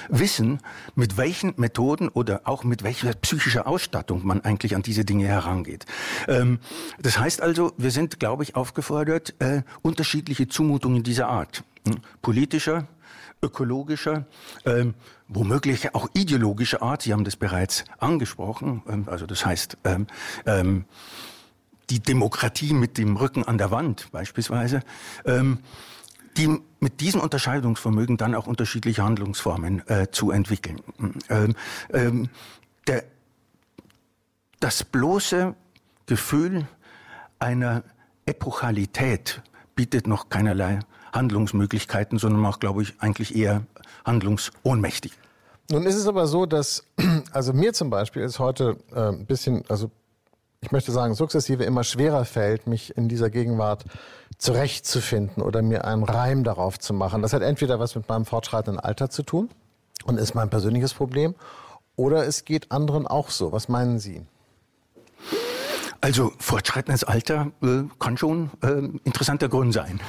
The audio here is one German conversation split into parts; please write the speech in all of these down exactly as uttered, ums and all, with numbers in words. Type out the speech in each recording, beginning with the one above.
wissen, mit welchen Methoden oder auch mit welcher psychischer Ausstattung man eigentlich an diese Dinge herangeht. Ähm, das heißt also, wir sind, glaube ich, aufgefordert, äh, unterschiedliche Zumutungen dieser Art, hm, politischer, ökologischer, ähm, womöglich auch ideologischer Art, Sie haben das bereits angesprochen, ähm, also das heißt, ähm, ähm, die Demokratie mit dem Rücken an der Wand beispielsweise, ähm, die mit diesem Unterscheidungsvermögen dann auch unterschiedliche Handlungsformen äh, zu entwickeln. Ähm, ähm, der, das bloße Gefühl einer Epochalität bietet noch keinerlei Handlungsmöglichkeiten, sondern auch, glaube ich, eigentlich eher handlungsohnmächtig. Nun ist es aber so, dass, also mir zum Beispiel ist heute äh, ein bisschen, also ich möchte sagen, sukzessive immer schwerer fällt, mich in dieser Gegenwart zurechtzufinden oder mir einen Reim darauf zu machen. Das hat entweder was mit meinem fortschreitenden Alter zu tun und ist mein persönliches Problem, oder es geht anderen auch so. Was meinen Sie? Also fortschreitendes Alter äh, kann schon äh, interessanter Grund sein.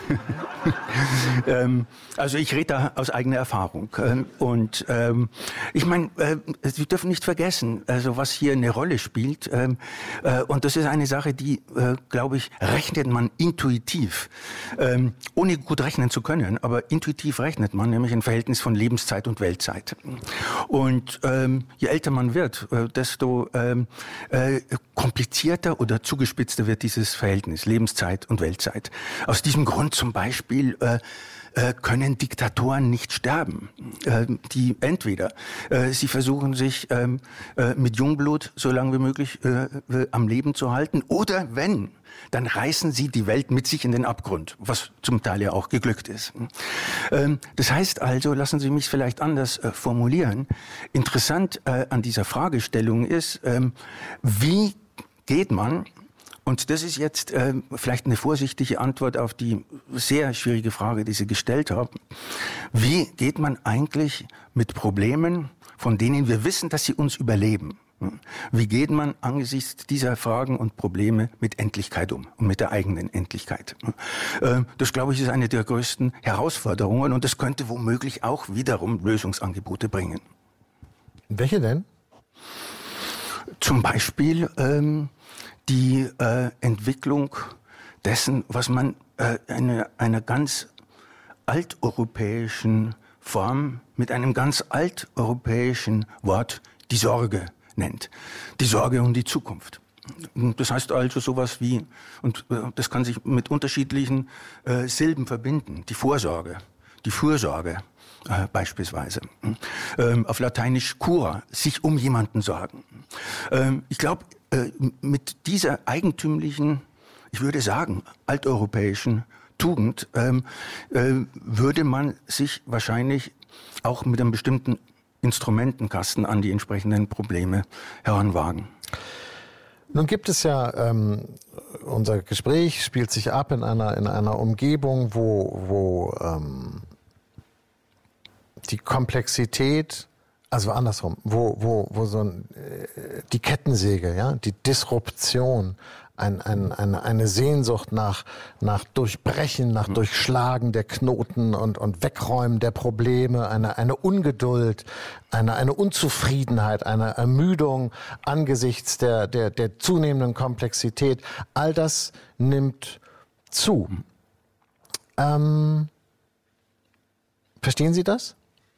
ähm, also ich rede da aus eigener Erfahrung. Ähm, und ähm, ich meine, äh, Sie dürfen nicht vergessen, also was hier eine Rolle spielt. Ähm, äh, und das ist eine Sache, die, äh, glaube ich, rechnet man intuitiv. Ähm, ohne gut rechnen zu können, aber intuitiv rechnet man, nämlich ein Verhältnis von Lebenszeit und Weltzeit. Und ähm, je älter man wird, äh, desto ähm, äh, komplizierter oder zugespitzter wird dieses Verhältnis Lebenszeit und Weltzeit. Aus diesem Grund zum Beispiel äh, äh, können Diktatoren nicht sterben, äh, die entweder äh, sie versuchen sich ähm, äh, mit Jungblut so lange wie möglich äh, äh, am Leben zu halten, oder wenn, dann reißen sie die Welt mit sich in den Abgrund, was zum Teil ja auch geglückt ist. Ähm, das heißt also, lassen Sie mich vielleicht anders äh, formulieren. Interessant äh, an dieser Fragestellung ist, ähm, wie geht man, und das ist jetzt äh, vielleicht eine vorsichtige Antwort auf die sehr schwierige Frage, die Sie gestellt haben, wie geht man eigentlich mit Problemen, von denen wir wissen, dass sie uns überleben, wie geht man angesichts dieser Fragen und Probleme mit Endlichkeit um und mit der eigenen Endlichkeit? Äh, das, glaube ich, ist eine der größten Herausforderungen, und das könnte womöglich auch wiederum Lösungsangebote bringen. Welche denn? Zum Beispiel ähm, die äh, Entwicklung dessen, was man äh, eine, einer ganz alteuropäischen Form mit einem ganz alteuropäischen Wort die Sorge nennt. Die Sorge um die Zukunft. Das heißt also sowas wie, und äh, das kann sich mit unterschiedlichen äh, Silben verbinden, die Vorsorge, die Fürsorge äh, beispielsweise. Ähm, auf Lateinisch cura, sich um jemanden sorgen. Ähm, ich glaube, äh, mit dieser eigentümlichen, ich würde sagen, alteuropäischen Tugend ähm, äh, würde man sich wahrscheinlich auch mit einem bestimmten Instrumentenkasten an die entsprechenden Probleme heranwagen. Nun gibt es ja, ähm, unser Gespräch spielt sich ab in einer, in einer Umgebung, wo, wo ähm, die Komplexität, also andersrum, wo, wo, wo so ein, äh, die Kettensäge, ja, die Disruption, ein, ein, eine, eine Sehnsucht nach, nach Durchbrechen, nach Durchschlagen der Knoten und, und Wegräumen der Probleme, eine, eine Ungeduld, eine, eine Unzufriedenheit, eine Ermüdung angesichts der, der, der zunehmenden Komplexität. All das nimmt zu. Ähm, verstehen Sie das?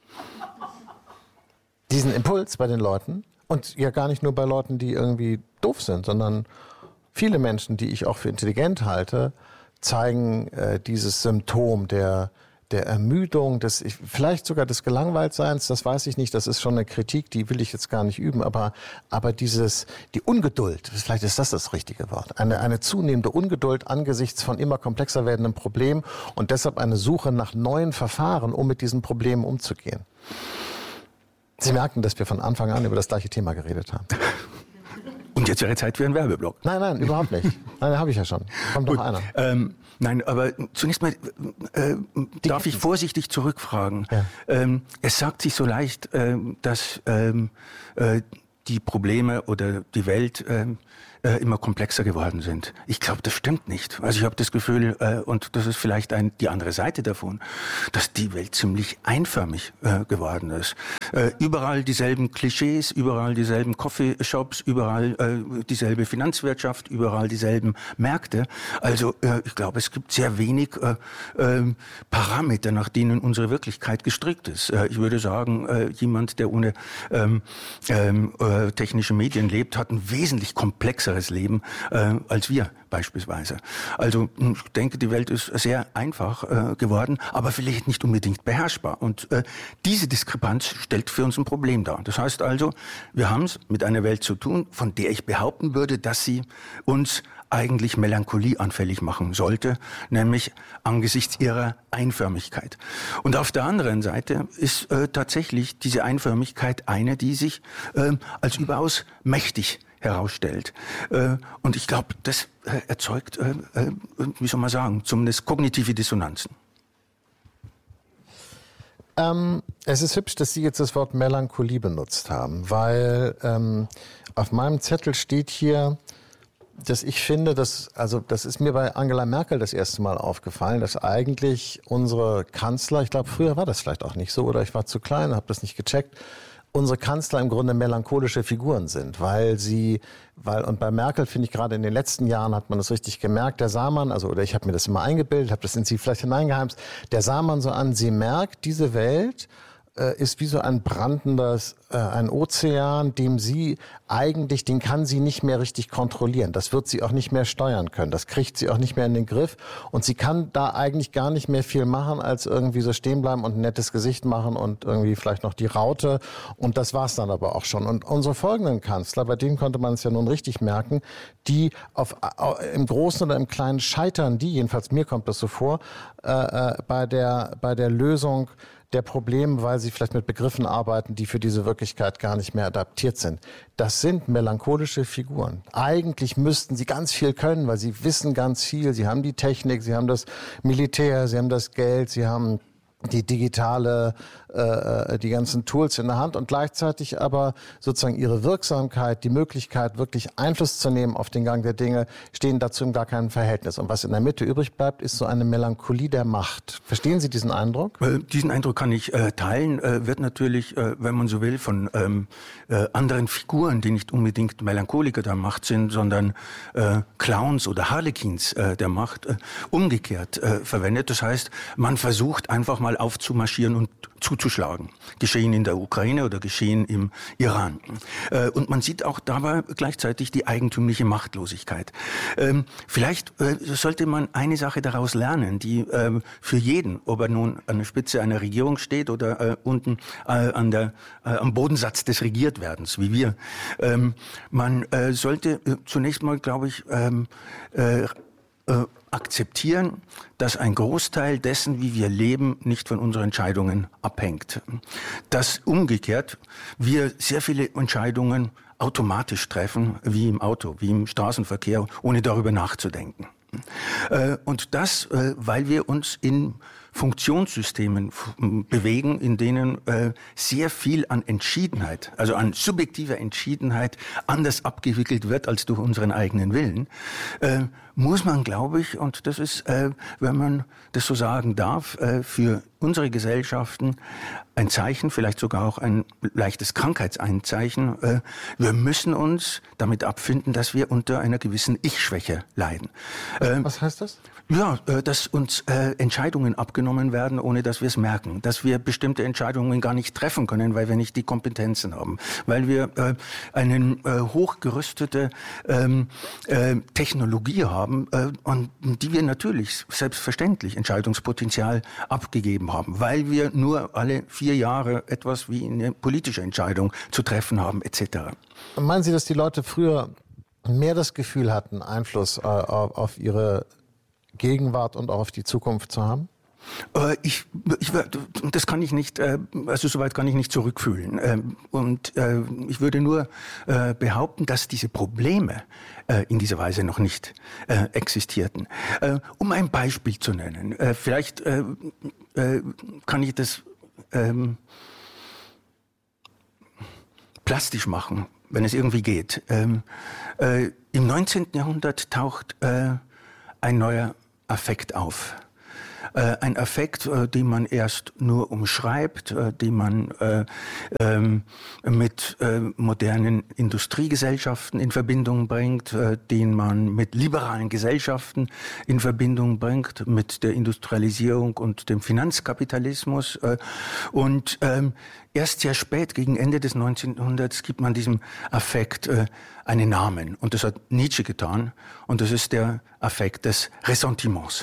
Diesen Impuls bei den Leuten, und ja gar nicht nur bei Leuten, die irgendwie doof sind, sondern viele Menschen, die ich auch für intelligent halte, zeigen äh, dieses Symptom der, der Ermüdung, des, ich, vielleicht sogar des Gelangweiltseins, das weiß ich nicht, das ist schon eine Kritik, die will ich jetzt gar nicht üben, aber, aber dieses, die Ungeduld, vielleicht ist das das richtige Wort, eine, eine zunehmende Ungeduld angesichts von immer komplexer werdenden Problemen und deshalb eine Suche nach neuen Verfahren, um mit diesen Problemen umzugehen. Sie merken, dass wir von Anfang an über das gleiche Thema geredet haben. Und jetzt wäre Zeit für einen Werbeblock. Nein, nein, überhaupt nicht. Nein, habe ich ja schon. Kommt doch einer. Ähm, nein, aber zunächst mal äh, darf ich vorsichtig zurückfragen. Ja. Ähm, es sagt sich so leicht, äh, dass ähm, äh, die Probleme oder die Welt äh, äh, immer komplexer geworden sind. Ich glaube, das stimmt nicht. Also ich habe das Gefühl, äh, und das ist vielleicht ein, die andere Seite davon, dass die Welt ziemlich einförmig äh, geworden ist. Äh, überall dieselben Klischees, überall dieselben Coffeeshops, überall äh, dieselbe Finanzwirtschaft, überall dieselben Märkte. Also äh, ich glaube, es gibt sehr wenig äh, äh, Parameter, nach denen unsere Wirklichkeit gestrickt ist. Äh, ich würde sagen, äh, jemand, der ohne ähm, ähm, äh, technische Medien lebt, hat ein wesentlich komplexeres Leben äh, als wir beispielsweise. Also ich denke, die Welt ist sehr einfach äh, geworden, aber vielleicht nicht unbedingt beherrschbar. Und äh, diese Diskrepanz stellt für uns ein Problem dar. Das heißt also, wir haben es mit einer Welt zu tun, von der ich behaupten würde, dass sie uns eigentlich Melancholie anfällig machen sollte, nämlich angesichts ihrer Einförmigkeit. Und auf der anderen Seite ist äh, tatsächlich diese Einförmigkeit eine, die sich äh, als überaus mächtig herausstellt. Äh, und ich glaube, das äh, erzeugt, äh, äh, wie soll man sagen, zumindest kognitive Dissonanzen. Ähm, es ist hübsch, dass Sie jetzt das Wort Melancholie benutzt haben, weil ähm, auf meinem Zettel steht hier, dass ich finde, dass, also das ist mir bei Angela Merkel das erste Mal aufgefallen, dass eigentlich unsere Kanzler, ich glaube, früher war das vielleicht auch nicht so, oder ich war zu klein, habe das nicht gecheckt, unsere Kanzler im Grunde melancholische Figuren sind, weil sie, weil, und bei Merkel finde ich gerade in den letzten Jahren hat man das richtig gemerkt, der sah man, also, oder ich habe mir das immer eingebildet, habe das in sie vielleicht hineingeheimst, der sah man so an, sie merkt, diese Welt äh, ist wie so ein brandendes, äh, ein Ozean, dem sie eigentlich, den kann sie nicht mehr richtig kontrollieren. Das wird sie auch nicht mehr steuern können. Das kriegt sie auch nicht mehr in den Griff. Und sie kann da eigentlich gar nicht mehr viel machen, als irgendwie so stehen bleiben und ein nettes Gesicht machen und irgendwie vielleicht noch die Raute. Und das war's dann aber auch schon. Und unsere folgenden Kanzler, bei denen konnte man es ja nun richtig merken, die auf, im Großen oder im Kleinen scheitern, die, jedenfalls mir kommt das so vor, äh, bei der, bei der Lösung der Probleme, weil sie vielleicht mit Begriffen arbeiten, die für diese Wirklichkeit gar nicht mehr adaptiert sind. Das sind melancholische Figuren. Eigentlich müssten sie ganz viel können, weil sie wissen ganz viel. Sie haben die Technik, sie haben das Militär, sie haben das Geld, sie haben die digitale, äh, die ganzen Tools in der Hand und gleichzeitig aber sozusagen ihre Wirksamkeit, die Möglichkeit, wirklich Einfluss zu nehmen auf den Gang der Dinge, stehen dazu in gar keinem Verhältnis. Und was in der Mitte übrig bleibt, ist so eine Melancholie der Macht. Verstehen Sie diesen Eindruck? Äh, diesen Eindruck kann ich äh, teilen, äh, wird natürlich, äh, wenn man so will, von ähm, äh, anderen Figuren, die nicht unbedingt Melancholiker der Macht sind, sondern äh, Clowns oder Harlequins äh, der Macht, äh, umgekehrt äh, verwendet. Das heißt, man versucht einfach mal aufzumarschieren und zuzuschlagen. Geschehen in der Ukraine oder geschehen im Iran. Äh, und man sieht auch dabei gleichzeitig die eigentümliche Machtlosigkeit. Ähm, vielleicht äh, sollte man eine Sache daraus lernen, die äh, für jeden, ob er nun an der Spitze einer Regierung steht oder äh, unten äh, an der, äh, am Bodensatz des Regiertwerdens, wie wir. Ähm, man äh, sollte äh, zunächst mal, glaube ich, ähm, äh, äh, akzeptieren, dass ein Großteil dessen, wie wir leben, nicht von unseren Entscheidungen abhängt. Dass umgekehrt wir sehr viele Entscheidungen automatisch treffen, wie im Auto, wie im Straßenverkehr, ohne darüber nachzudenken. Und das, weil wir uns in Funktionssystemen bewegen, in denen äh, sehr viel an Entschiedenheit, also an subjektiver Entschiedenheit anders abgewickelt wird als durch unseren eigenen Willen, äh, muss man, glaube ich, und das ist, äh, wenn man das so sagen darf, äh, für unsere Gesellschaften ein Zeichen, vielleicht sogar auch ein leichtes Krankheitseinzeichen. Äh, wir müssen uns damit abfinden, dass wir unter einer gewissen Ich-Schwäche leiden. Äh, Was heißt das? Ja, äh, dass uns äh, Entscheidungen abgenommen werden, ohne dass wir es merken. Dass wir bestimmte Entscheidungen gar nicht treffen können, weil wir nicht die Kompetenzen haben. Weil wir äh, eine äh, hochgerüstete ähm, äh, Technologie haben, äh, und die wir natürlich selbstverständlich Entscheidungspotenzial abgegeben haben. Weil wir nur alle vier Jahre etwas wie eine politische Entscheidung zu treffen haben, et cetera. Meinen Sie, dass die Leute früher mehr das Gefühl hatten, Einfluss äh, auf, auf ihre Gegenwart und auch auf die Zukunft zu haben? Äh, ich, ich, das kann ich nicht, äh, also soweit kann ich nicht zurückfühlen. Äh, und äh, ich würde nur äh, behaupten, dass diese Probleme äh, in dieser Weise noch nicht äh, existierten. Äh, um ein Beispiel zu nennen, äh, vielleicht äh, äh, kann ich das ähm, plastisch machen, wenn es irgendwie geht. Ähm, äh, Im neunzehnten Jahrhundert taucht äh, ein neuer Affekt auf. Äh, ein Affekt, äh, den man erst nur umschreibt, äh, den man äh, ähm, mit äh, modernen Industriegesellschaften in Verbindung bringt, äh, den man mit liberalen Gesellschaften in Verbindung bringt, mit der Industrialisierung und dem Finanzkapitalismus. Äh, und ähm, erst sehr spät, gegen Ende des neunzehnten Jahrhunderts, gibt man diesem Affekt äh, einen Namen. Und das hat Nietzsche getan. Und das ist der Affekt des Ressentiments.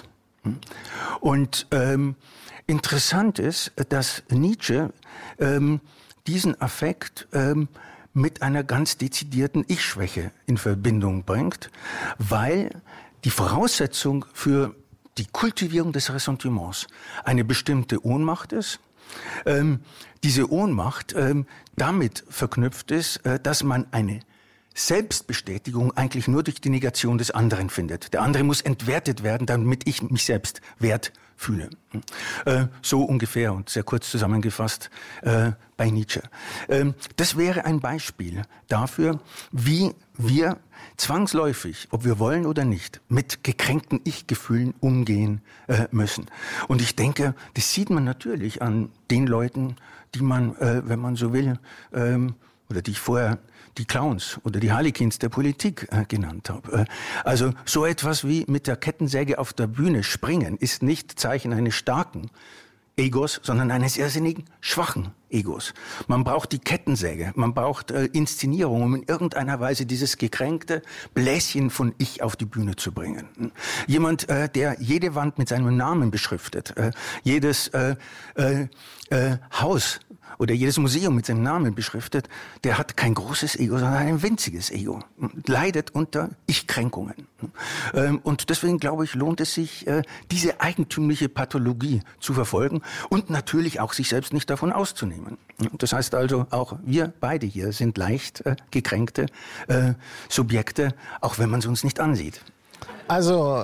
Und ähm, interessant ist, dass Nietzsche ähm, diesen Affekt ähm, mit einer ganz dezidierten Ich-Schwäche in Verbindung bringt, weil die Voraussetzung für die Kultivierung des Ressentiments eine bestimmte Ohnmacht ist. Ähm, diese Ohnmacht ähm, damit verknüpft ist, äh, dass man eine Selbstbestätigung eigentlich nur durch die Negation des anderen findet. Der andere muss entwertet werden, damit ich mich selbst wert fühle. Äh, so ungefähr und sehr kurz zusammengefasst äh, bei Nietzsche. Ähm, das wäre ein Beispiel dafür, wie wir zwangsläufig, ob wir wollen oder nicht, mit gekränkten Ich-Gefühlen umgehen äh, müssen. Und ich denke, das sieht man natürlich an den Leuten, die man, äh, wenn man so will, ähm, oder die ich vorher die Clowns oder die Harlequins der Politik äh, genannt habe. Äh, also so etwas wie mit der Kettensäge auf der Bühne springen ist nicht Zeichen eines starken Egos, sondern eines irrsinnigen schwachen Egos. Man braucht die Kettensäge, man braucht äh, Inszenierung, um in irgendeiner Weise dieses gekränkte Bläschen von Ich auf die Bühne zu bringen. Jemand, äh, der jede Wand mit seinem Namen beschriftet, äh, jedes äh, äh, äh, Haus oder jedes Museum mit seinem Namen beschriftet, der hat kein großes Ego, sondern ein winziges Ego. Leidet unter Ich-Kränkungen. Und deswegen, glaube ich, lohnt es sich, diese eigentümliche Pathologie zu verfolgen und natürlich auch sich selbst nicht davon auszunehmen. Das heißt also, auch wir beide hier sind leicht gekränkte Subjekte, auch wenn man es uns nicht ansieht. Also,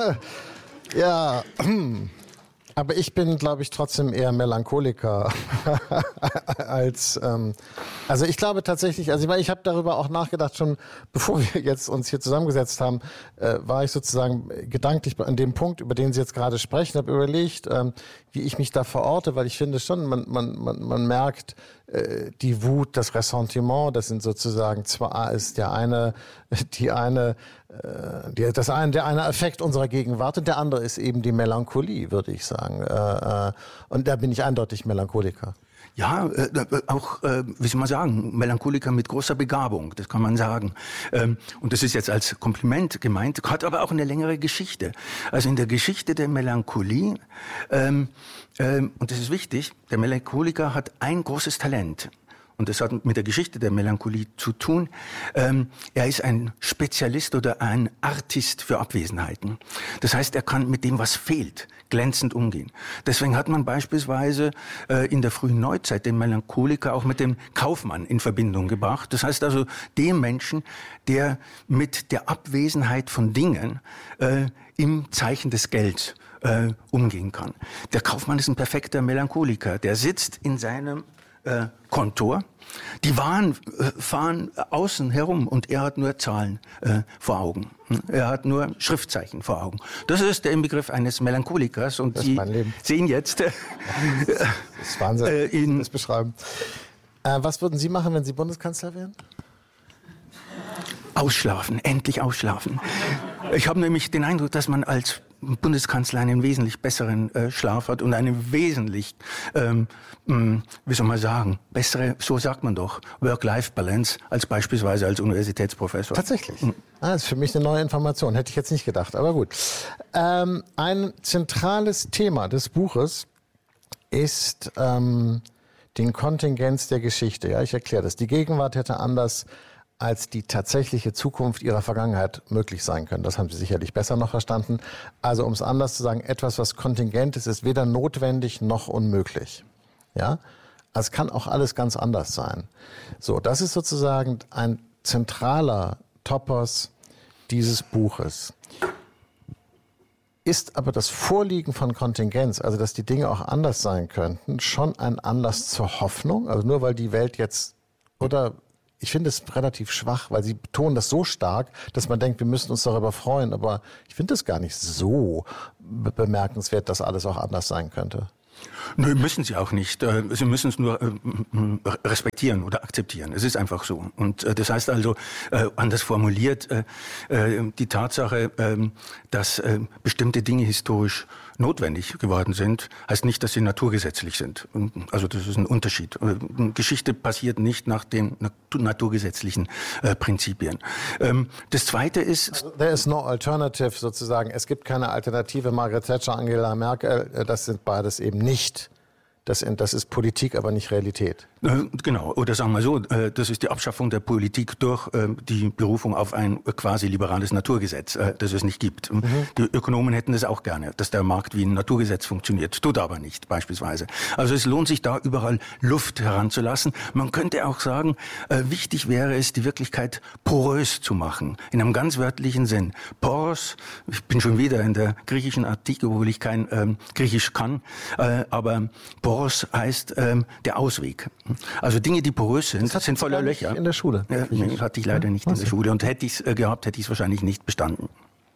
ja... Aber ich bin, glaube ich, trotzdem eher Melancholiker als, ähm, also ich glaube tatsächlich, also ich, ich habe darüber auch nachgedacht, schon bevor wir jetzt uns hier zusammengesetzt haben, äh, war ich sozusagen gedanklich an dem Punkt, über den Sie jetzt gerade sprechen, habe überlegt, ähm, wie ich mich da verorte, weil ich finde schon, man, man, man, man merkt, äh, die Wut, das Ressentiment, das sind sozusagen, zwar ist der eine, die eine, Die, das eine, der eine Effekt unserer Gegenwart und der andere ist eben die Melancholie, würde ich sagen. Äh, äh, und da bin ich eindeutig Melancholiker. Ja, äh, auch, äh, wie soll man sagen, Melancholiker mit großer Begabung, das kann man sagen. Ähm, und das ist jetzt als Kompliment gemeint, hat aber auch eine längere Geschichte. Also in der Geschichte der Melancholie, ähm, ähm, und das ist wichtig, der Melancholiker hat ein großes Talent. Und das hat mit der Geschichte der Melancholie zu tun. Ähm, er ist ein Spezialist oder ein Artist für Abwesenheiten. Das heißt, er kann mit dem, was fehlt, glänzend umgehen. Deswegen hat man beispielsweise äh, in der frühen Neuzeit den Melancholiker auch mit dem Kaufmann in Verbindung gebracht. Das heißt also, dem Menschen, der mit der Abwesenheit von Dingen äh, im Zeichen des Gelds äh, umgehen kann. Der Kaufmann ist ein perfekter Melancholiker. Der sitzt in seinem Äh, Kontor. Die Waren äh, fahren außen herum und er hat nur Zahlen äh, vor Augen. Er hat nur Schriftzeichen vor Augen. Das ist der Inbegriff eines Melancholikers und Sie sehen jetzt äh, das ist Wahnsinn, äh, ihn das beschreiben. Äh, was würden Sie machen, wenn Sie Bundeskanzler wären? Ausschlafen, endlich ausschlafen. Ich habe nämlich den Eindruck, dass man als Bundeskanzler einen wesentlich besseren äh, Schlaf hat und eine wesentlich, ähm, mh, wie soll man sagen, bessere, so sagt man doch, Work-Life-Balance als beispielsweise als Universitätsprofessor. Tatsächlich? Mhm. Ah, das ist für mich eine neue Information, hätte ich jetzt nicht gedacht, aber gut. Ähm, ein zentrales Thema des Buches ist ähm, den Kontingenz der Geschichte. Ja, ich erkläre das. Die Gegenwart hätte anders als die tatsächliche Zukunft ihrer Vergangenheit möglich sein können. Das haben Sie sicherlich besser noch verstanden. Also um es anders zu sagen, etwas, was kontingent ist, ist weder notwendig noch unmöglich. Ja? Also es kann auch alles ganz anders sein. So, das ist sozusagen ein zentraler Topos dieses Buches. Ist aber das Vorliegen von Kontingenz, also dass die Dinge auch anders sein könnten, schon ein Anlass zur Hoffnung? Also nur weil die Welt jetzt, oder ich finde es relativ schwach, weil sie betonen das so stark, dass man denkt, wir müssen uns darüber freuen. Aber ich finde es gar nicht so be- bemerkenswert, dass alles auch anders sein könnte. Nö, müssen Sie auch nicht. Sie müssen es nur respektieren oder akzeptieren. Es ist einfach so. Und das heißt also, anders formuliert, die Tatsache, dass bestimmte Dinge historisch notwendig geworden sind, heißt nicht, dass sie naturgesetzlich sind. Also das ist ein Unterschied. Geschichte passiert nicht nach den naturgesetzlichen Prinzipien. Das Zweite ist... Also, there is no alternative sozusagen. Es gibt keine Alternative. Margaret Thatcher, Angela Merkel, das sind beides eben nicht. Das, das ist Politik, aber nicht Realität. Genau, oder sagen wir so, das ist die Abschaffung der Politik durch die Berufung auf ein quasi liberales Naturgesetz, das es nicht gibt. Mhm. Die Ökonomen hätten das auch gerne, dass der Markt wie ein Naturgesetz funktioniert, tut aber nicht beispielsweise. Also es lohnt sich da überall Luft heranzulassen. Man könnte auch sagen, wichtig wäre es, die Wirklichkeit porös zu machen, in einem ganz wörtlichen Sinn. Poros, ich bin schon wieder in der griechischen Antike, obwohl ich kein ähm, Griechisch kann, äh, aber Poros heißt ähm, der Ausweg. Also Dinge, die porös sind, das sind voller Löcher. In der Schule? Ja, nee, hatte ich leider nicht in der Schule. Und hätte ich es äh, gehabt, hätte ich es wahrscheinlich nicht bestanden.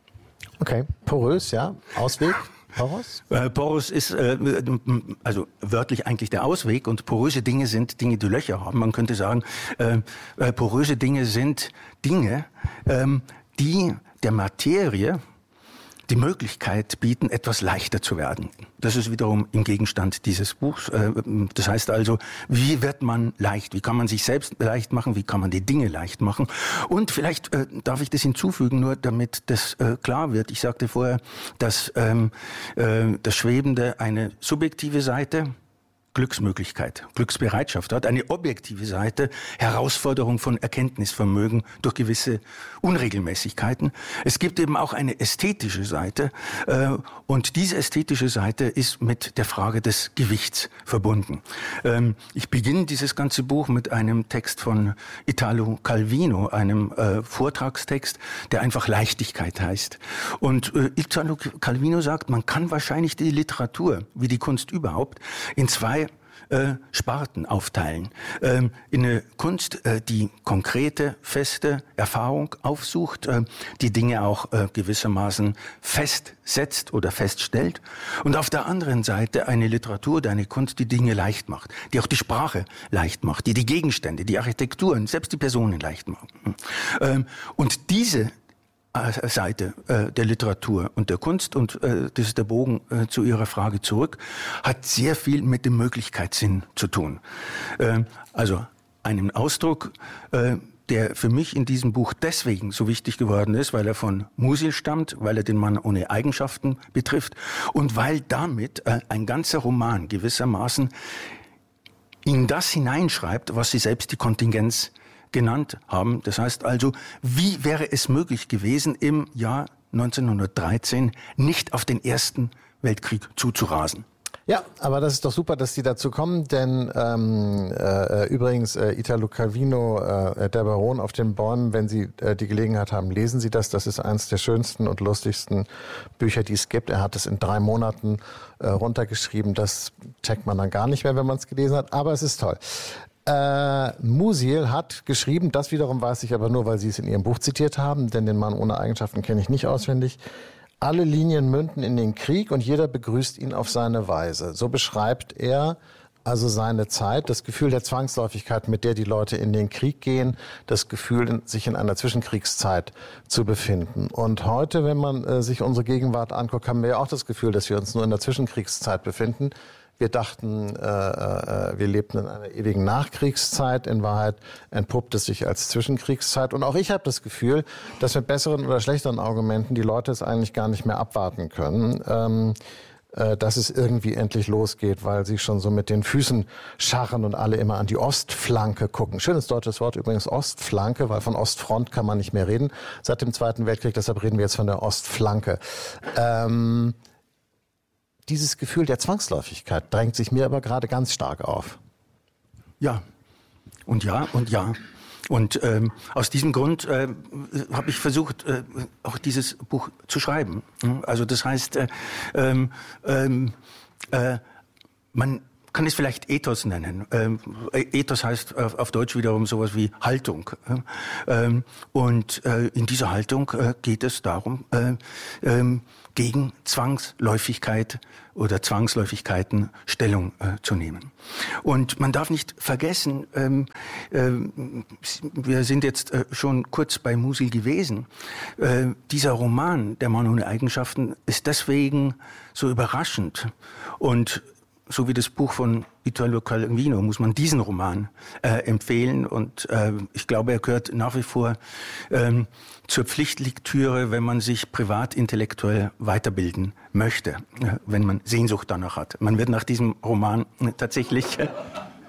Okay, porös, ja. Ausweg, Poros? Äh, Poros ist äh, also wörtlich eigentlich der Ausweg. Und poröse Dinge sind Dinge, die Löcher haben. Man könnte sagen, äh, äh, poröse Dinge sind Dinge, ähm, die der Materie die Möglichkeit bieten, etwas leichter zu werden. Das ist wiederum im Gegenstand dieses Buchs. Das heißt also, wie wird man leicht? Wie kann man sich selbst leicht machen? Wie kann man die Dinge leicht machen? Und vielleicht äh, darf ich das hinzufügen, nur damit das äh, klar wird. Ich sagte vorher, dass ähm, äh, das Schwebende eine subjektive Seite, Glücksmöglichkeit, Glücksbereitschaft hat, eine objektive Seite, Herausforderung von Erkenntnisvermögen durch gewisse Unregelmäßigkeiten. Es gibt eben auch eine ästhetische Seite äh, und diese ästhetische Seite ist mit der Frage des Gewichts verbunden. Ähm, ich beginne dieses ganze Buch mit einem Text von Italo Calvino, einem äh, Vortragstext, der einfach Leichtigkeit heißt. Und äh, Italo Calvino sagt, man kann wahrscheinlich die Literatur, wie die Kunst überhaupt, in zwei Äh, Sparten aufteilen. Ähm, in eine Kunst, äh, die konkrete, feste Erfahrung aufsucht, äh, die Dinge auch äh, gewissermaßen festsetzt oder feststellt. Und auf der anderen Seite eine Literatur oder eine Kunst, die Dinge leicht macht, die auch die Sprache leicht macht, die die Gegenstände, die Architekturen, selbst die Personen leicht macht. Ähm, und diese Seite äh, der Literatur und der Kunst, und äh, das ist der Bogen äh, zu Ihrer Frage zurück, hat sehr viel mit dem Möglichkeitssinn zu tun. Äh, also einen Ausdruck, äh, der für mich in diesem Buch deswegen so wichtig geworden ist, weil er von Musil stammt, weil er den Mann ohne Eigenschaften betrifft und weil damit äh, ein ganzer Roman gewissermaßen in das hineinschreibt, was Sie selbst die Kontingenz genannt haben. Das heißt also, wie wäre es möglich gewesen, im Jahr neunzehnhundertdreizehn nicht auf den Ersten Weltkrieg zuzurasen? Ja, aber das ist doch super, dass Sie dazu kommen, denn ähm, äh, übrigens äh, Italo Calvino, äh, der Baron auf den Bäumen, wenn Sie äh, die Gelegenheit haben, lesen Sie das. Das ist eines der schönsten und lustigsten Bücher, die es gibt. Er hat es in drei Monaten äh, runtergeschrieben. Das checkt man dann gar nicht mehr, wenn man es gelesen hat, aber es ist toll. Äh, Musil hat geschrieben, das wiederum weiß ich aber nur, weil Sie es in Ihrem Buch zitiert haben, denn den Mann ohne Eigenschaften kenne ich nicht auswendig. Alle Linien münden in den Krieg und jeder begrüßt ihn auf seine Weise. So beschreibt er also seine Zeit, das Gefühl der Zwangsläufigkeit, mit der die Leute in den Krieg gehen, das Gefühl, sich in einer Zwischenkriegszeit zu befinden. Und heute, wenn man äh, sich unsere Gegenwart anguckt, haben wir ja auch das Gefühl, dass wir uns nur in der Zwischenkriegszeit befinden. Wir dachten, äh, äh, wir lebten in einer ewigen Nachkriegszeit. In Wahrheit entpuppt es sich als Zwischenkriegszeit. Und auch ich habe das Gefühl, dass mit besseren oder schlechteren Argumenten die Leute es eigentlich gar nicht mehr abwarten können, ähm, äh, dass es irgendwie endlich losgeht, weil sie schon so mit den Füßen scharren und alle immer an die Ostflanke gucken. Schönes deutsches Wort übrigens, Ostflanke, weil von Ostfront kann man nicht mehr reden seit dem Zweiten Weltkrieg. Deshalb reden wir jetzt von der Ostflanke. Ähm, Dieses Gefühl der Zwangsläufigkeit drängt sich mir aber gerade ganz stark auf. Ja, und ja, und ja. Und ähm, aus diesem Grund äh, habe ich versucht, äh, auch dieses Buch zu schreiben. Also das heißt, äh, ähm, äh, man kann es vielleicht Ethos nennen. Ähm, Ethos heißt auf, auf Deutsch wiederum sowas wie Haltung. Ähm, und äh, in dieser Haltung äh, geht es darum, äh, ähm, gegen Zwangsläufigkeit oder Zwangsläufigkeiten Stellung äh, zu nehmen. Und man darf nicht vergessen, ähm, äh, wir sind jetzt äh, schon kurz bei Musil gewesen, äh, dieser Roman, Der Mann ohne Eigenschaften, ist deswegen so überraschend. Und so wie das Buch von Italo Calvino muss man diesen Roman äh, empfehlen. Und äh, ich glaube, er gehört nach wie vor ähm, zur Pflichtlektüre, wenn man sich privat intellektuell weiterbilden möchte, äh, wenn man Sehnsucht danach hat. Man wird nach diesem Roman tatsächlich... Äh,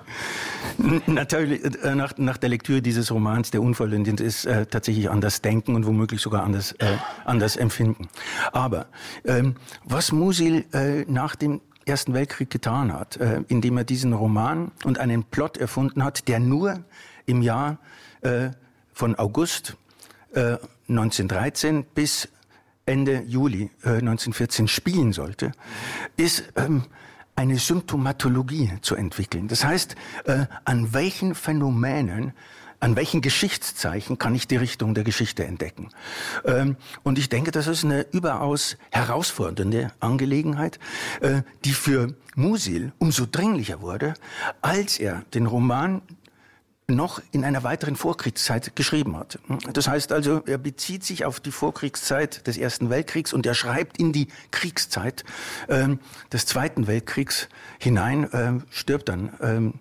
Natürlich, äh, nach, nach der Lektüre dieses Romans, der unvollendet ist, äh, tatsächlich anders denken und womöglich sogar anders, äh, anders empfinden. Aber ähm, was Musil äh, nach dem Ersten Weltkrieg getan hat, äh, indem er diesen Roman und einen Plot erfunden hat, der nur im Jahr äh, von August äh, neunzehnhundertdreizehn bis Ende Juli äh, neunzehnhundertvierzehn spielen sollte, ist ähm, eine Symptomatologie zu entwickeln. Das heißt, äh, an welchen Phänomenen, an welchen Geschichtszeichen kann ich die Richtung der Geschichte entdecken? Ähm, und ich denke, das ist eine überaus herausfordernde Angelegenheit, äh, die für Musil umso dringlicher wurde, als er den Roman noch in einer weiteren Vorkriegszeit geschrieben hat. Das heißt also, er bezieht sich auf die Vorkriegszeit des Ersten Weltkriegs und er schreibt in die Kriegszeit ähm, des Zweiten Weltkriegs hinein, ähm, stirbt dann ähm,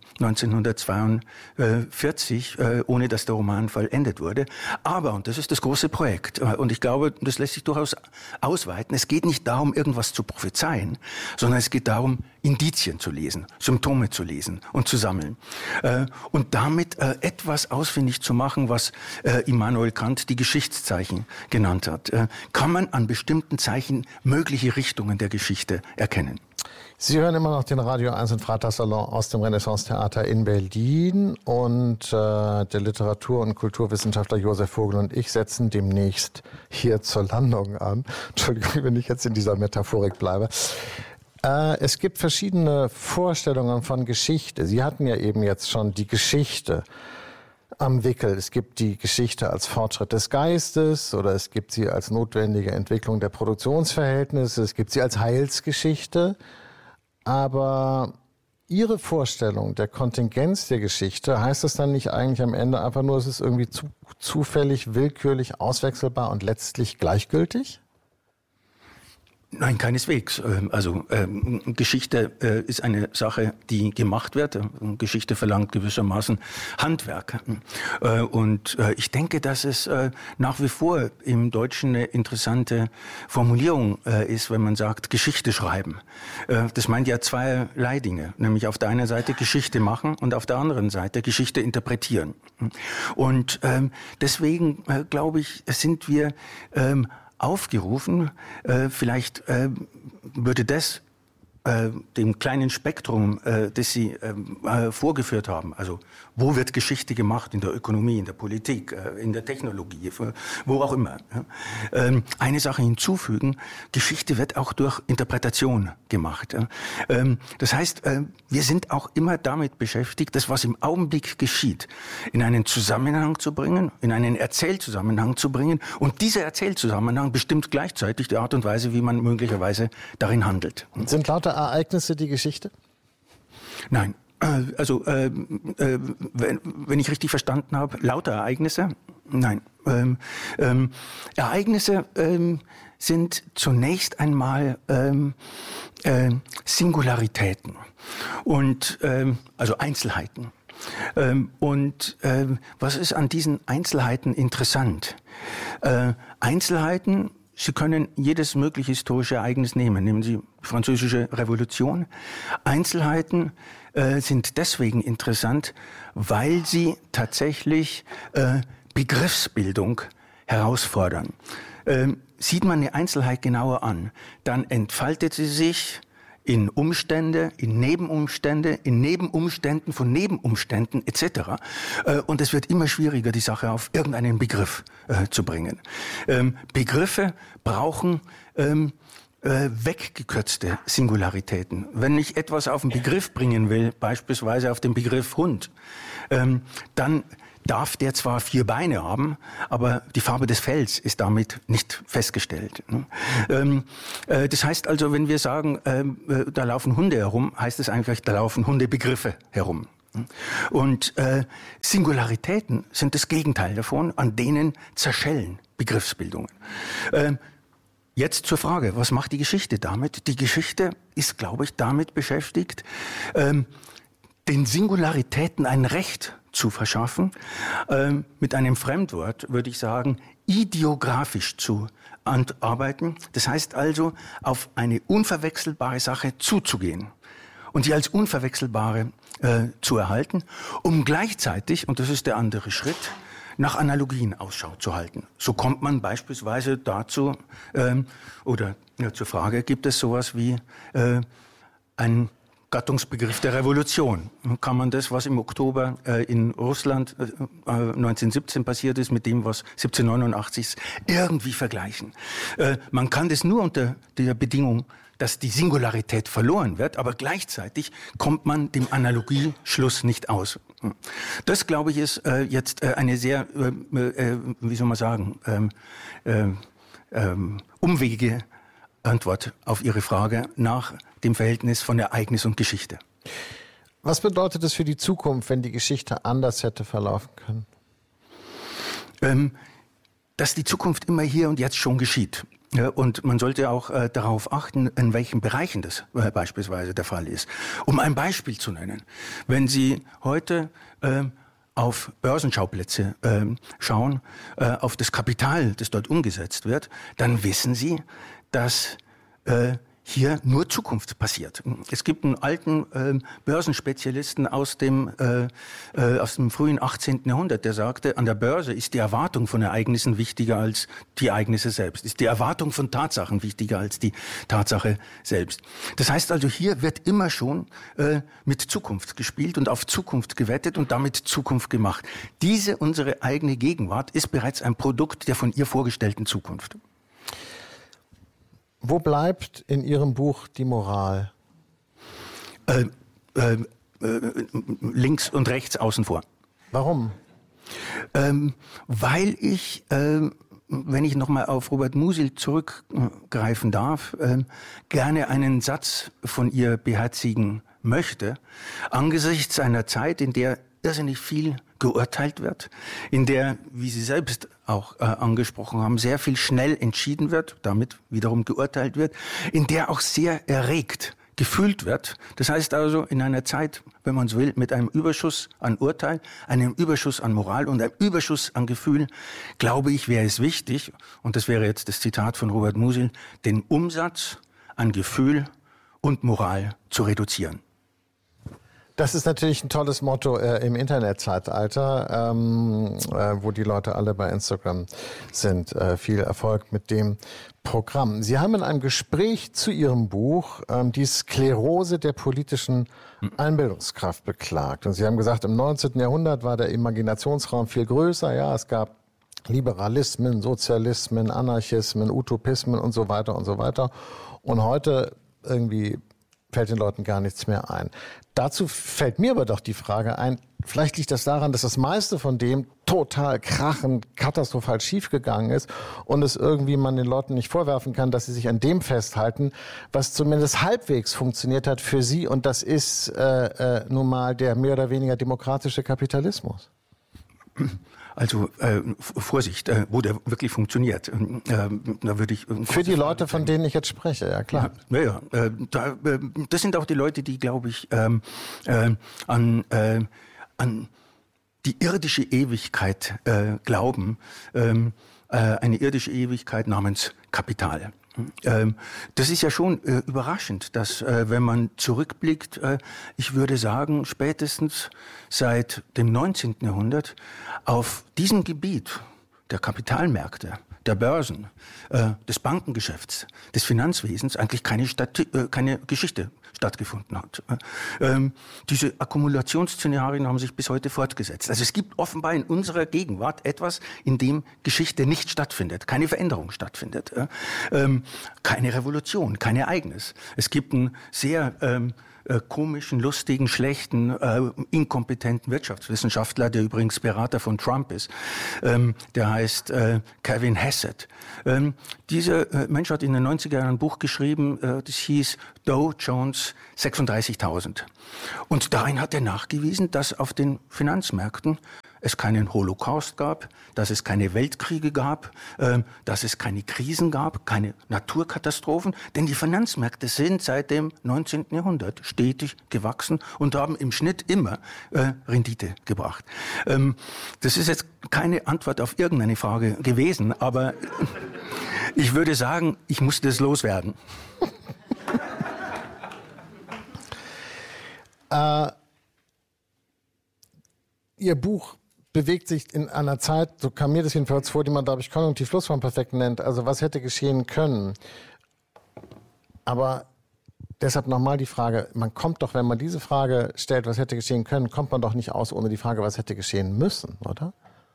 neunzehnhundertzweiundvierzig, äh, ohne dass der Roman vollendet wurde. Aber, und das ist das große Projekt, äh, und ich glaube, das lässt sich durchaus ausweiten, es geht nicht darum, irgendwas zu prophezeien, sondern es geht darum, Indizien zu lesen, Symptome zu lesen und zu sammeln. Äh, und damit äh, etwas ausfindig zu machen, was äh, Immanuel Kant die Geschichtszeichen genannt hat. Äh, kann man an bestimmten Zeichen mögliche Richtungen der Geschichte erkennen. Sie hören immer noch den Radio eins und Freitagssalon aus dem Renaissance-Theater in Berlin und äh, der Literatur- und Kulturwissenschaftler Josef Vogel und ich setzen demnächst hier zur Landung an. Entschuldigung, wenn ich jetzt in dieser Metaphorik bleibe. Äh, es gibt verschiedene Vorstellungen von Geschichte. Sie hatten ja eben jetzt schon die Geschichte am Wickel. Es gibt die Geschichte als Fortschritt des Geistes oder es gibt sie als notwendige Entwicklung der Produktionsverhältnisse. Es gibt sie als Heilsgeschichte. Aber Ihre Vorstellung der Kontingenz der Geschichte, heißt das dann nicht eigentlich am Ende einfach nur, es ist irgendwie zu, zufällig, willkürlich, auswechselbar und letztlich gleichgültig? Nein, keineswegs. Also ähm, Geschichte äh, ist eine Sache, die gemacht wird. Geschichte verlangt gewissermaßen Handwerk. Äh, und äh, ich denke, dass es äh, nach wie vor im Deutschen eine interessante Formulierung äh, ist, wenn man sagt, Geschichte schreiben. Äh, das meint ja zweierlei Dinge, nämlich auf der einen Seite Geschichte machen und auf der anderen Seite Geschichte interpretieren. Und ähm, deswegen äh, glaube ich, sind wir ähm, aufgerufen, äh, vielleicht äh, würde das äh, dem kleinen Spektrum, äh, das Sie äh, vorgeführt haben, also wo wird Geschichte gemacht, in der Ökonomie, in der Politik, äh, in der Technologie, wo auch immer, ja? ähm, eine Sache hinzufügen, Geschichte wird auch durch Interpretation gemacht. Ja? Ähm, das heißt, äh, wir sind auch immer damit beschäftigt, das, was im Augenblick geschieht, in einen Zusammenhang zu bringen, in einen Erzählzusammenhang zu bringen, und dieser Erzählzusammenhang bestimmt gleichzeitig die Art und Weise, wie man möglicherweise darin handelt. Sind lauter Ereignisse die Geschichte? Nein. Also, äh, äh, wenn, wenn ich richtig verstanden habe, lauter Ereignisse? Nein. Ähm, ähm, Ereignisse ähm, sind zunächst einmal ähm, äh, Singularitäten und ähm, also Einzelheiten. Ähm, und äh, was ist an diesen Einzelheiten interessant? Äh, Einzelheiten, Sie können jedes mögliche historische Ereignis nehmen. Nehmen Sie die Französische Revolution. Einzelheiten äh, sind deswegen interessant, weil sie tatsächlich äh, Begriffsbildung herausfordern. Ähm, sieht man eine Einzelheit genauer an, dann entfaltet sie sich in Umstände, in Nebenumstände, in Nebenumständen von Nebenumständen et cetera. Und es wird immer schwieriger, die Sache auf irgendeinen Begriff äh, zu bringen. Ähm, Begriffe brauchen ähm, äh, weggekürzte Singularitäten. Wenn ich etwas auf den Begriff bringen will, beispielsweise auf den Begriff Hund, ähm, dann darf der zwar vier Beine haben, aber die Farbe des Fells ist damit nicht festgestellt. Ähm, äh, das heißt also, wenn wir sagen, äh, da laufen Hunde herum, heißt es eigentlich, da laufen Hundebegriffe herum. Und äh, Singularitäten sind das Gegenteil davon, an denen zerschellen Begriffsbildungen. Äh, jetzt zur Frage, was macht die Geschichte damit? Die Geschichte ist, glaube ich, damit beschäftigt, ähm, den Singularitäten ein Recht zu verschaffen, ähm, mit einem Fremdwort würde ich sagen, ideografisch zu arbeiten. Das heißt also, auf eine unverwechselbare Sache zuzugehen und sie als unverwechselbare äh, zu erhalten, um gleichzeitig, und das ist der andere Schritt, nach Analogien Ausschau zu halten. So kommt man beispielsweise dazu, ähm, oder ja, zur Frage, gibt es sowas wie äh, ein Gattungsbegriff der Revolution. Kann man das, was im Oktober äh, in Russland äh, neunzehnhundertsiebzehn passiert ist, mit dem, was siebzehnhundertneunundachtzig ist, irgendwie vergleichen? Äh, man kann das nur unter der Bedingung, dass die Singularität verloren wird, aber gleichzeitig kommt man dem Analogieschluss nicht aus. Das, glaube ich, ist äh, jetzt äh, eine sehr, äh, äh, wie soll man sagen, ähm, äh, äh, umwegige Antwort auf Ihre Frage nach dem Verhältnis von Ereignis und Geschichte. Was bedeutet es für die Zukunft, wenn die Geschichte anders hätte verlaufen können? Ähm, dass die Zukunft immer hier und jetzt schon geschieht. Ja, und man sollte auch äh, darauf achten, in welchen Bereichen das äh, beispielsweise der Fall ist. Um ein Beispiel zu nennen. Wenn Sie heute äh, auf Börsenschauplätze äh, schauen, äh, auf das Kapital, das dort umgesetzt wird, dann wissen Sie, dass äh, hier nur Zukunft passiert. Es gibt einen alten äh, Börsenspezialisten aus dem, äh, äh, aus dem frühen achtzehnten Jahrhundert, der sagte, an der Börse ist die Erwartung von Ereignissen wichtiger als die Ereignisse selbst. Ist die Erwartung von Tatsachen wichtiger als die Tatsache selbst. Das heißt also, hier wird immer schon äh, mit Zukunft gespielt und auf Zukunft gewettet und damit Zukunft gemacht. Diese, unsere eigene Gegenwart, ist bereits ein Produkt der von ihr vorgestellten Zukunft. Wo bleibt in Ihrem Buch die Moral? Äh, äh, äh, links und rechts außen vor. Warum? Ähm, weil ich, äh, wenn ich nochmal auf Robert Musil zurückgreifen darf, äh, gerne einen Satz von ihr beherzigen möchte, angesichts einer Zeit, in der irrsinnig viel geurteilt wird, in der, wie Sie selbst auch äh, angesprochen haben, sehr viel schnell entschieden wird, damit wiederum geurteilt wird, in der auch sehr erregt gefühlt wird. Das heißt also, in einer Zeit, wenn man so will, mit einem Überschuss an Urteil, einem Überschuss an Moral und einem Überschuss an Gefühl, glaube ich, wäre es wichtig, und das wäre jetzt das Zitat von Robert Musil, den Umsatz an Gefühl und Moral zu reduzieren. Das ist natürlich ein tolles Motto äh, im Internetzeitalter, ähm, äh, wo die Leute alle bei Instagram sind. Äh, viel Erfolg mit dem Programm. Sie haben in einem Gespräch zu Ihrem Buch ähm, die Sklerose der politischen Einbildungskraft beklagt. Und Sie haben gesagt, im neunzehnten Jahrhundert war der Imaginationsraum viel größer. Ja, es gab Liberalismen, Sozialismen, Anarchismen, Utopismen und so weiter und so weiter. Und heute irgendwie fällt den Leuten gar nichts mehr ein. Dazu fällt mir aber doch die Frage ein, vielleicht liegt das daran, dass das meiste von dem total krachend, katastrophal schiefgegangen ist und es irgendwie man den Leuten nicht vorwerfen kann, dass sie sich an dem festhalten, was zumindest halbwegs funktioniert hat für sie, und das ist äh, äh, nun mal der mehr oder weniger demokratische Kapitalismus. Also äh, Vorsicht, äh, wo der wirklich funktioniert. Äh, da würde ich für die Leute, von denen ich jetzt spreche, ja klar. Ja, ja, äh, da, äh, das sind auch die Leute, die, glaube ich, ähm, äh, an, äh, an die irdische Ewigkeit äh, glauben, ähm, äh, eine irdische Ewigkeit namens Kapital. Ähm, das ist ja schon äh, überraschend, dass, äh, wenn man zurückblickt, äh, ich würde sagen, spätestens seit dem neunzehnten Jahrhundert auf diesem Gebiet der Kapitalmärkte der Börsen, äh, des Bankengeschäfts, des Finanzwesens eigentlich keine, Stadt, äh, keine Geschichte stattgefunden hat. Ähm, diese Akkumulationsszenarien haben sich bis heute fortgesetzt. Also es gibt offenbar in unserer Gegenwart etwas, in dem Geschichte nicht stattfindet, keine Veränderung stattfindet, äh, ähm, keine Revolution, kein Ereignis. Es gibt einen sehr ähm, äh, komischen, lustigen, schlechten, äh, inkompetenten Wirtschaftswissenschaftler, der übrigens Berater von Trump ist. Ähm, der heißt äh, Kevin Hassett. Ähm, dieser äh, Mensch hat in den neunziger Jahren ein Buch geschrieben, äh, das hieß Dow Jones sechsunddreißigtausend. Und darin hat er nachgewiesen, dass auf den Finanzmärkten es keinen Holocaust gab, dass es keine Weltkriege gab, äh, dass es keine Krisen gab, keine Naturkatastrophen. Denn die Finanzmärkte sind seit dem neunzehnten Jahrhundert stetig gewachsen und haben im Schnitt immer äh, Rendite gebracht. Ähm, das ist jetzt keine Antwort auf irgendeine Frage gewesen, aber ich würde sagen, ich musste das loswerden. äh, Ihr Buch bewegt sich in einer Zeit, so kam mir das jedenfalls vor, die man, glaube ich, konjunktiv Schlussformperfekt nennt. Also was hätte geschehen können? Aber deshalb nochmal die Frage, man kommt doch, wenn man diese Frage stellt, was hätte geschehen können, kommt man doch nicht aus ohne die Frage, was hätte geschehen müssen, oder?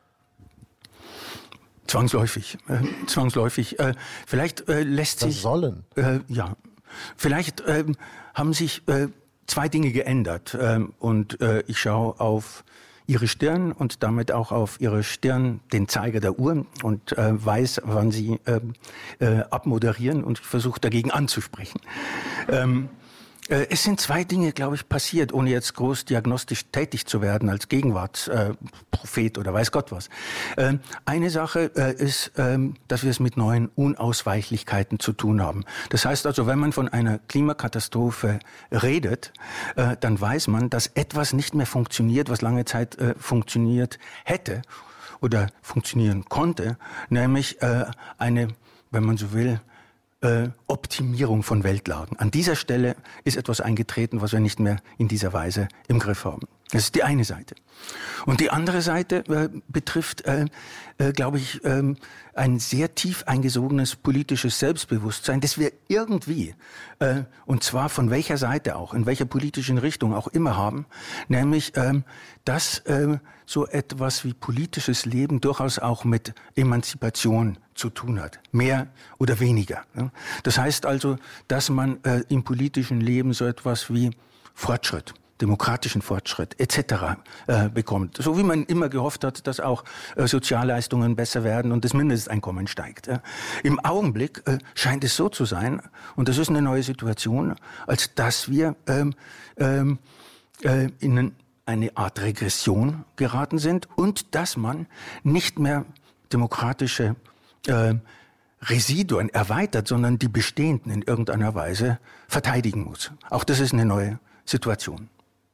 Zwangsläufig, äh, zwangsläufig. Äh, vielleicht äh, lässt was sich... sollen? Äh, ja, vielleicht äh, haben sich äh, zwei Dinge geändert äh, und äh, ich schaue auf Ihre Stirn und damit auch auf Ihre Stirn den Zeiger der Uhr und äh, weiß, wann Sie äh, äh, abmoderieren und versuche dagegen anzusprechen. Ähm, äh, es sind zwei Dinge, glaube ich, passiert, ohne jetzt groß diagnostisch tätig zu werden als Gegenwartsprophet äh, oder weiß Gott was. Äh, eine Sache äh, ist, äh, dass wir es mit neuen Unausweichlichkeiten zu tun haben. Das heißt also, wenn man von einer Klimakatastrophe redet, äh, dann weiß man, dass etwas nicht mehr funktioniert, was lange Zeit äh, funktioniert hätte oder funktionieren konnte, nämlich äh, eine, wenn man so will, Äh, Optimierung von Weltlagen. An dieser Stelle ist etwas eingetreten, was wir nicht mehr in dieser Weise im Griff haben. Das ist die eine Seite. Und die andere Seite äh, betrifft, äh, äh, glaube ich, äh, ein sehr tief eingesogenes politisches Selbstbewusstsein, das wir irgendwie, äh, und zwar von welcher Seite auch, in welcher politischen Richtung auch immer haben, nämlich, äh, dass äh, so etwas wie politisches Leben durchaus auch mit Emanzipation zu tun hat, mehr oder weniger. Ja. Das heißt also, dass man äh, im politischen Leben so etwas wie Fortschritt, demokratischen Fortschritt et cetera äh, bekommt. So wie man immer gehofft hat, dass auch äh, Sozialleistungen besser werden und das Mindesteinkommen steigt. Ja. Im Augenblick äh, scheint es so zu sein, und das ist eine neue Situation, als dass wir ähm, ähm, äh, in eine Art Regression geraten sind und dass man nicht mehr demokratische äh, Residuen erweitert, sondern die bestehenden in irgendeiner Weise verteidigen muss. Auch das ist eine neue Situation.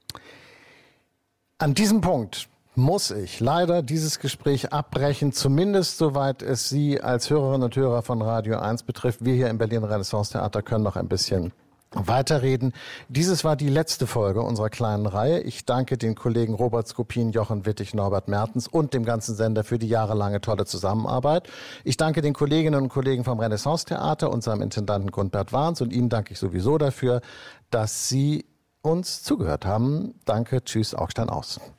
An diesem Punkt muss ich leider dieses Gespräch abbrechen, zumindest soweit es Sie als Hörerinnen und Hörer von Radio eins betrifft. Wir hier im Berlin Renaissance Theater können noch ein bisschen weiterreden. Dieses war die letzte Folge unserer kleinen Reihe. Ich danke den Kollegen Robert Skopin, Jochen Wittig, Norbert Mertens und dem ganzen Sender für die jahrelange tolle Zusammenarbeit. Ich danke den Kolleginnen und Kollegen vom Renaissance Theater, unserem Intendanten Gundbert Warns, und Ihnen danke ich sowieso dafür, dass Sie uns zugehört haben. Danke, tschüss, Augstein aus.